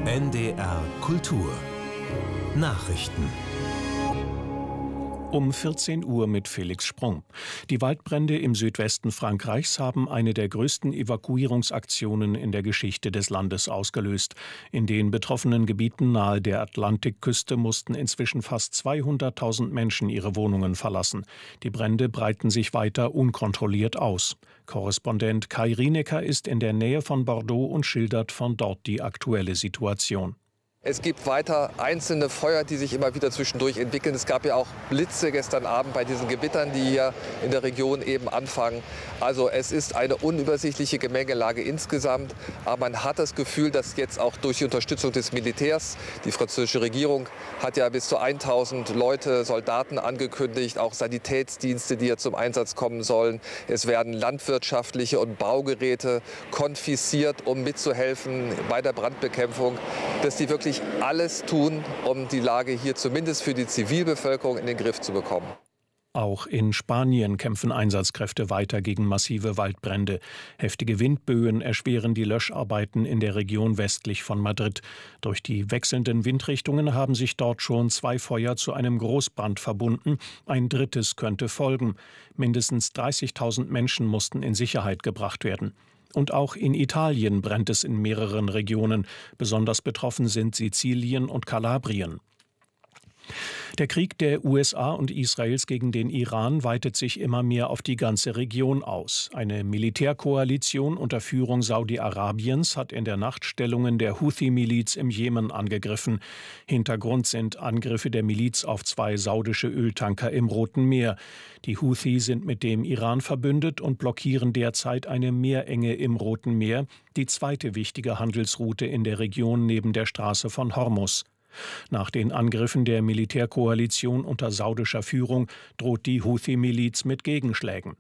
NDR Kultur Nachrichten Um 14 Uhr mit Felix Sprung. Die Waldbrände im Südwesten Frankreichs haben eine der größten Evakuierungsaktionen in der Geschichte des Landes ausgelöst. In den betroffenen Gebieten nahe der Atlantikküste mussten inzwischen fast 200.000 Menschen ihre Wohnungen verlassen. Die Brände breiten sich weiter unkontrolliert aus. Korrespondent Kai Rienecker ist in der Nähe von Bordeaux und schildert von dort die aktuelle Situation. Es gibt weiter einzelne Feuer, die sich immer wieder zwischendurch entwickeln. Es gab ja auch Blitze gestern Abend bei diesen Gewittern, die hier in der Region eben anfangen. Also es ist eine unübersichtliche Gemengelage insgesamt. Aber man hat das Gefühl, dass jetzt auch durch die Unterstützung des Militärs, die französische Regierung hat ja bis zu 1000 Leute, Soldaten angekündigt, auch Sanitätsdienste, die hier zum Einsatz kommen sollen. Es werden landwirtschaftliche und Baugeräte konfisziert, um mitzuhelfen bei der Brandbekämpfung, dass die wirklich alles tun, um die Lage hier zumindest für die Zivilbevölkerung in den Griff zu bekommen. Auch in Spanien kämpfen Einsatzkräfte weiter gegen massive Waldbrände. Heftige Windböen erschweren die Löscharbeiten in der Region westlich von Madrid. Durch die wechselnden Windrichtungen haben sich dort schon 2 Feuer zu einem Großbrand verbunden. Ein drittes könnte folgen. Mindestens 30.000 Menschen mussten in Sicherheit gebracht werden. Und auch in Italien brennt es in mehreren Regionen. Besonders betroffen sind Sizilien und Kalabrien. Der Krieg der USA und Israels gegen den Iran weitet sich immer mehr auf die ganze Region aus. Eine Militärkoalition unter Führung Saudi-Arabiens hat in der Nacht Stellungen der Houthi-Miliz im Jemen angegriffen. Hintergrund sind Angriffe der Miliz auf 2 saudische Öltanker im Roten Meer. Die Houthi sind mit dem Iran verbündet und blockieren derzeit eine Meerenge im Roten Meer, die zweite wichtige Handelsroute in der Region neben der Straße von Hormuz. Nach den Angriffen der Militärkoalition unter saudischer Führung droht die Houthi-Miliz mit Gegenschlägen.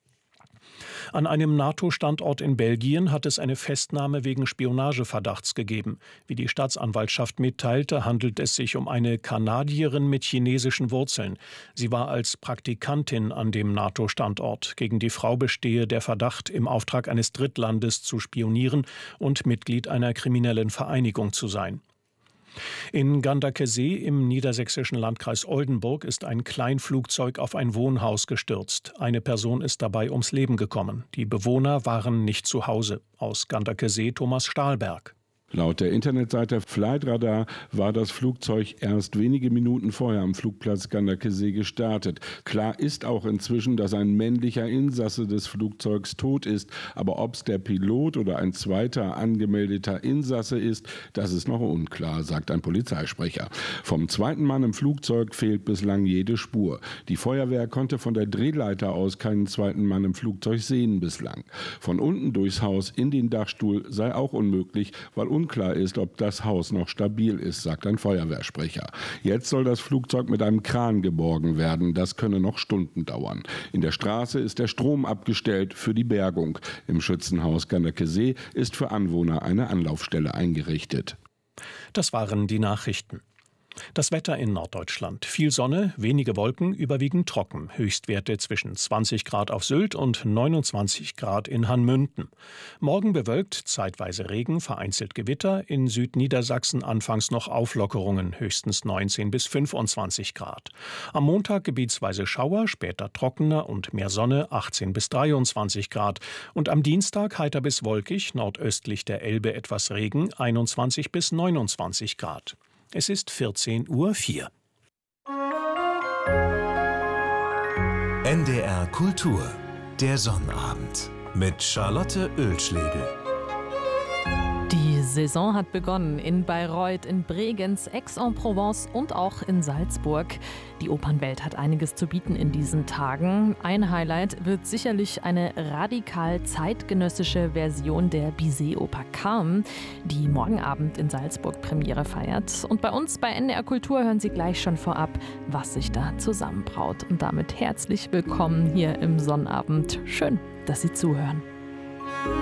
An einem NATO-Standort in Belgien hat es eine Festnahme wegen Spionageverdachts gegeben. Wie die Staatsanwaltschaft mitteilte, handelt es sich um eine Kanadierin mit chinesischen Wurzeln. Sie war als Praktikantin an dem NATO-Standort. Gegen die Frau bestehe der Verdacht, im Auftrag eines Drittlandes zu spionieren und Mitglied einer kriminellen Vereinigung zu sein. In Gandakesee im niedersächsischen Landkreis Oldenburg ist ein Kleinflugzeug auf ein Wohnhaus gestürzt. Eine Person ist dabei ums Leben gekommen. Die Bewohner waren nicht zu Hause. Aus Gandakesee Thomas Stahlberg. Laut der Internetseite Flightradar war das Flugzeug erst wenige Minuten vorher am Flugplatz Gandakesee gestartet. Klar ist auch inzwischen, dass ein männlicher Insasse des Flugzeugs tot ist. Aber ob es der Pilot oder ein zweiter angemeldeter Insasse ist, das ist noch unklar, sagt ein Polizeisprecher. Vom zweiten Mann im Flugzeug fehlt bislang jede Spur. Die Feuerwehr konnte von der Drehleiter aus keinen zweiten Mann im Flugzeug sehen bislang. Von unten durchs Haus in den Dachstuhl sei auch unmöglich, weil unklar ist, ob das Haus noch stabil ist, sagt ein Feuerwehrsprecher. Jetzt soll das Flugzeug mit einem Kran geborgen werden. Das könne noch Stunden dauern. In der Straße ist der Strom abgestellt für die Bergung. Im Schützenhaus Gandakesee ist für Anwohner eine Anlaufstelle eingerichtet. Das waren die Nachrichten. Das Wetter in Norddeutschland. Viel Sonne, wenige Wolken, überwiegend trocken. Höchstwerte zwischen 20 Grad auf Sylt und 29 Grad in Hanmünden. Morgen bewölkt, zeitweise Regen, vereinzelt Gewitter. In Südniedersachsen anfangs noch Auflockerungen, höchstens 19 bis 25 Grad. Am Montag gebietsweise Schauer, später trockener und mehr Sonne, 18 bis 23 Grad. Und am Dienstag heiter bis wolkig, nordöstlich der Elbe etwas Regen, 21 bis 29 Grad. Es ist 14:04 Uhr. NDR Kultur, der Sonnabend mit Charlotte Oelschlegel. Die Saison hat begonnen in Bayreuth, in Bregenz, Aix-en-Provence und auch in Salzburg. Die Opernwelt hat einiges zu bieten in diesen Tagen. Ein Highlight wird sicherlich eine radikal zeitgenössische Version der Bizet-Oper Carmen, die morgen Abend in Salzburg Premiere feiert. Und bei uns bei NDR Kultur hören Sie gleich schon vorab, was sich da zusammenbraut. Und damit herzlich willkommen hier im Sonnabend. Schön, dass Sie zuhören.